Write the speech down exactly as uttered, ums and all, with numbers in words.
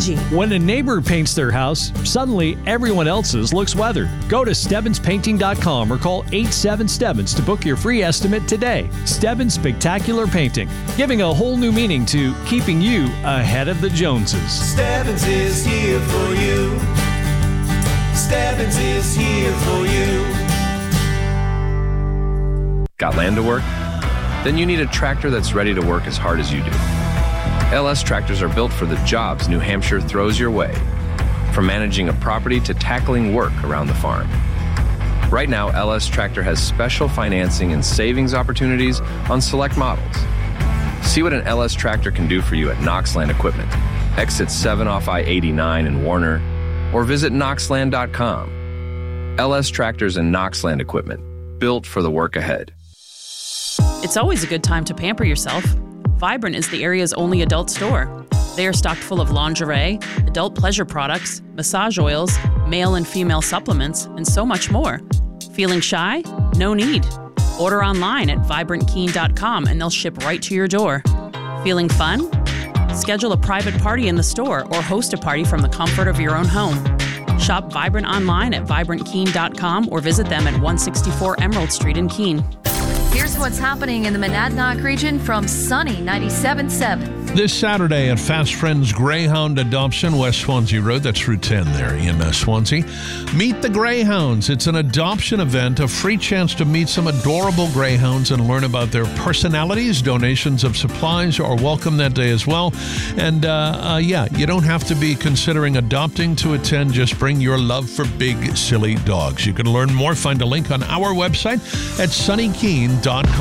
dingy. When a neighbor paints their house, suddenly everyone else's looks weathered. Go to Stebbins Painting dot com or call eight seven Stebbins to book your free estimate today. Stebbins Spectacular Painting, giving a whole new meaning to keeping you ahead of the Joneses. Stebbins is here for you. Stebbins is here for you. Got land to work? Then you need a tractor that's ready to work as hard as you do. L S tractors are built for the jobs New Hampshire throws your way, from managing a property to tackling work around the farm. Right now, L S Tractor has special financing and savings opportunities on select models. See what an L S Tractor can do for you at Knoxland Equipment, exit seven off I eighty-nine in Warner, or visit knoxland dot com. L S Tractors and Knoxland Equipment, built for the work ahead. It's always a good time to pamper yourself. Vibrant is the area's only adult store. They are stocked full of lingerie, adult pleasure products, massage oils, male and female supplements, and so much more. Feeling shy? No need. Order online at vibrant keen dot com and they'll ship right to your door. Feeling fun? Schedule a private party in the store or host a party from the comfort of your own home. Shop Vibrant online at vibrant keen dot com or visit them at one sixty-four Emerald Street in Keene. Here's what's happening in the Monadnock region from Sunny ninety-seven point seven. This Saturday at Fast Friends Greyhound Adoption, West Swansea Road, that's Route ten there in uh, Swansea. Meet the Greyhounds. It's an adoption event, a free chance to meet some adorable greyhounds and learn about their personalities. Donations of supplies are welcome that day as well. And uh, uh, yeah, you don't have to be considering adopting to attend. Just bring your love for big, silly dogs. You can learn more. Find a link on our website at sunny keen dot com.